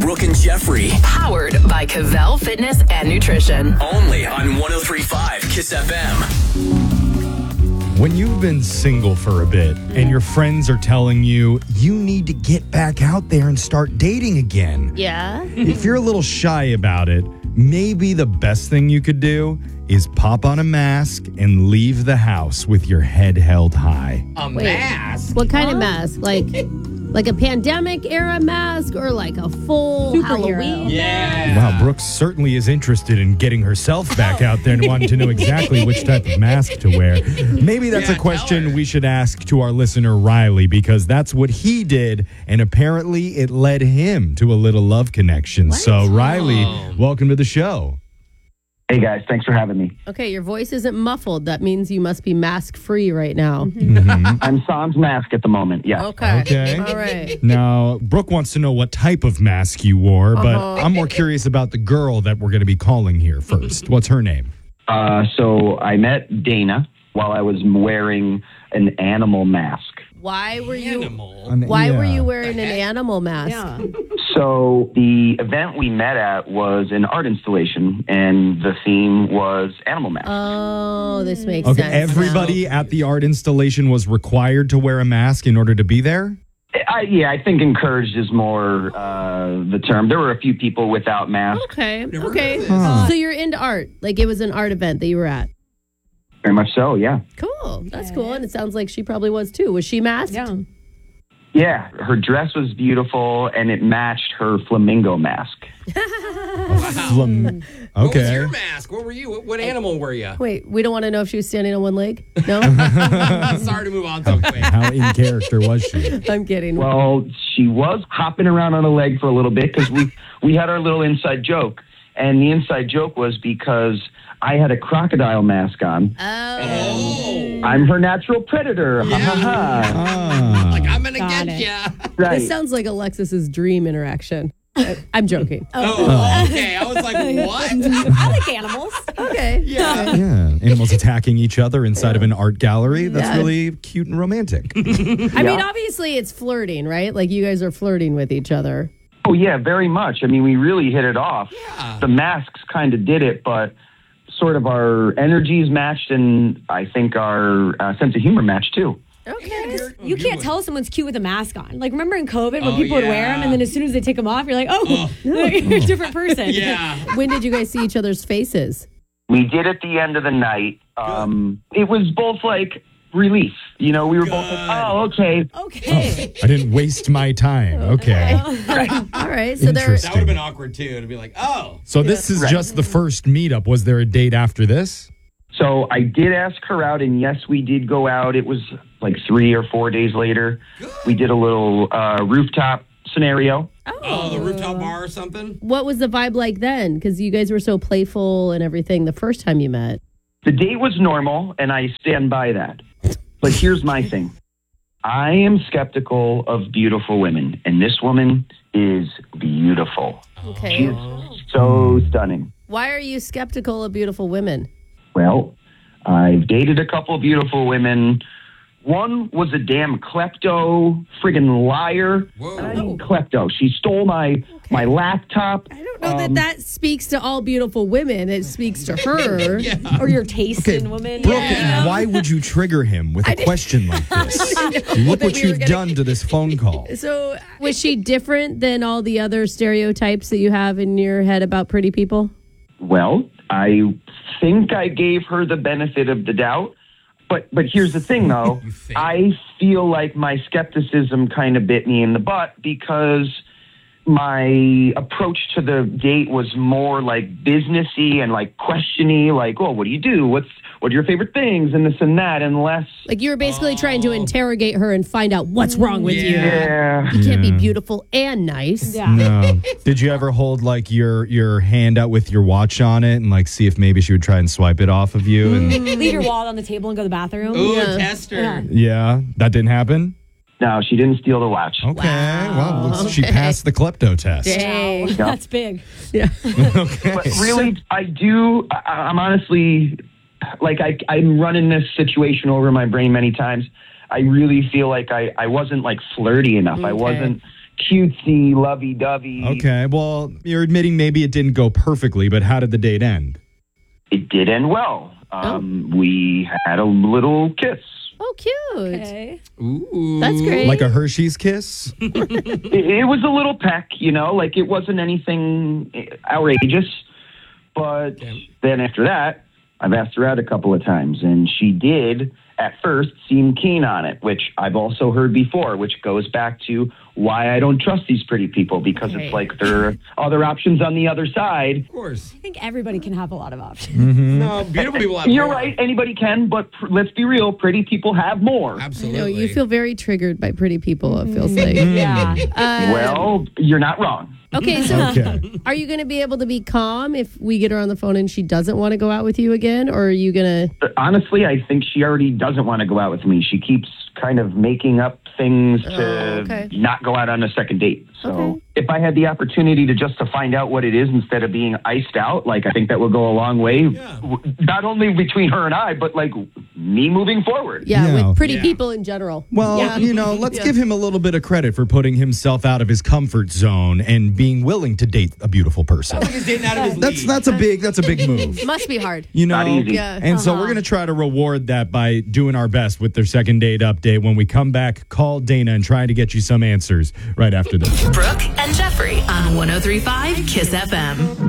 Brooke and Jeffrey. Powered by Cavell Fitness and Nutrition. Only on 103.5 Kiss FM. When you've been single for a bit and your friends are telling you you need to get back out there and start dating again. Yeah. If you're a little shy about it, maybe the best thing you could do is pop on a mask and leave the house with your head held high. Mask? What kind of mask? Like a pandemic era mask or like a full Superhero. Halloween? Yeah. Wow, Brooke certainly is interested in getting herself back out there and wanting to know exactly which type of mask to wear. Maybe that's a question we should ask to our listener, Riley, because that's what he did, and apparently it led him to a little love connection. So, Riley, welcome to the show. Hey guys, thanks for having me. Okay, your voice isn't muffled. That means you must be mask free right now. I'm sans mask at the moment, yeah. Okay. All right. Now, Brooke wants to know what type of mask you wore, but I'm more curious about the girl that we're going to be calling here first. What's her name? So I met Dana while I was wearing an animal mask. Why were you Why were you wearing an animal mask? Yeah. So the event we met at was an art installation, and the theme was animal masks. Oh, this makes Okay, sense. everybody at the art installation was required to wear a mask in order to be there? I think encouraged is more the term. There were a few people without masks. Okay. Never Okay. heard of this. So you're into art. Like it was an art event that you were at. Very much so, yeah. Cool. That's cool. And it sounds like she probably was too. Was she masked? Yeah. Yeah, her dress was beautiful, and it matched her flamingo mask. What was Okay. your mask? What were you? What animal were you? Wait, we don't want to know if she was standing on one leg? No? Sorry to move on so quick. How in character was she? I'm kidding. Well, she was hopping around on a leg for a little bit because we had our little inside joke. And the inside joke was because I had a crocodile mask on. Oh. I'm her natural predator. Ha ha ha. Ah. Like, I'm going to Got get it. ya. Right. This sounds like Alexis's dream interaction. I'm joking. Oh, okay. I was like, what? I like animals. Okay. Yeah. Yeah, animals attacking each other inside of an art gallery. That's Yeah. really cute and romantic. I mean, obviously it's flirting, right? Like you guys are flirting with each other. Oh, yeah, very much. I mean, we really hit it off. Yeah. The masks kind of did it, but sort of our energies matched, and I think our sense of humor matched, too. Okay. You can't tell someone's cute with a mask on. Like, remember in COVID when Oh, people would wear yeah. them, and then as soon as they take them off, you're like, oh, you're a different person. Yeah. When did you guys see each other's faces? We did at the end of the night. It was both like relief. You know, we were both like, oh, okay. Okay. I didn't waste my time. Okay. All right. So there. That would have been awkward, too, to be like, oh. So this is just the first meetup. Was there a date after this? So I did ask her out, and yes, we did go out. It was like 3 or 4 days later. We did a little rooftop scenario. Oh, the rooftop bar or something? What was the vibe like then? Because you guys were so playful and everything the first time you met. The date was normal, and I stand by that. But here's my thing. I am skeptical of beautiful women, and this woman is beautiful. Okay. She's so stunning. Why are you skeptical of beautiful women? Well, I've dated a couple of beautiful women. One was a damn klepto, friggin' liar. Whoa. And I mean klepto. She stole my laptop. I don't know that speaks to all beautiful women. It speaks to her. Or your taste in women. Brooke, Yeah. why would you trigger him with a question like this? Look what you've done to this phone call. So was she different than all the other stereotypes that you have in your head about pretty people? Well, I think I gave her the benefit of the doubt. But here's the thing, though. You think? I feel like my skepticism kind of bit me in the butt because my approach to the date was more like businessy and like questiony, like, oh, what do you do? What are your favorite things? And this and that, and less. Like you were basically trying to interrogate her and find out what's wrong with you. Yeah. You can't be beautiful and nice. Yeah. No. Did you ever hold like your hand out with your watch on it and like see if maybe she would try and swipe it off of you? And Leave your wallet on the table and go to the bathroom. Ooh, Yeah. tester. Yeah. yeah, that didn't happen. No, she didn't steal the watch. Okay, well, looks- she passed the klepto test. Dang. Wow. That's big. But really, I'm honestly, like, I'm running this situation over my brain many times. I really feel like I wasn't, like, flirty enough. I wasn't cutesy, lovey-dovey. Okay, well, you're admitting maybe it didn't go perfectly, but how did the date end? It did end well. We had a little kiss. Oh, cute. Okay. Ooh. That's great. Like a Hershey's kiss? It was a little peck, like it wasn't anything outrageous. But then after that, I've asked her out a couple of times, and she did at first seem keen on it, which I've also heard before, which goes back to why I don't trust these pretty people, because it's like there are other options on the other side. Of course. I think everybody can have a lot of options. No, beautiful people have You're more. right, anybody can, but let's be real, pretty people have more. Absolutely. You feel very triggered by pretty people, it feels like. Yeah. Well, you're not wrong. Okay, so Okay. are you going to be able to be calm if we get her on the phone and she doesn't want to go out with you again? Or are you going to... Honestly, I think she already doesn't want to go out with me. She keeps kind of making up things to okay. not go out on a second date. So Okay. if I had the opportunity to find out what it is instead of being iced out, I think that would go a long way. Not only between her and I, but me moving forward. Yeah, Yeah. with pretty Yeah. people in general. Well, let's give him a little bit of credit for putting himself out of his comfort zone and being willing to date a beautiful person. He's dating out of his league. That's a big move. Must be hard. Not easy. Yeah. And so we're going to try to reward that by doing our best with their second date update. When we come back, call Dana and try to get you some answers right after this. Brooke and Jeffrey on 103.5 Kiss FM.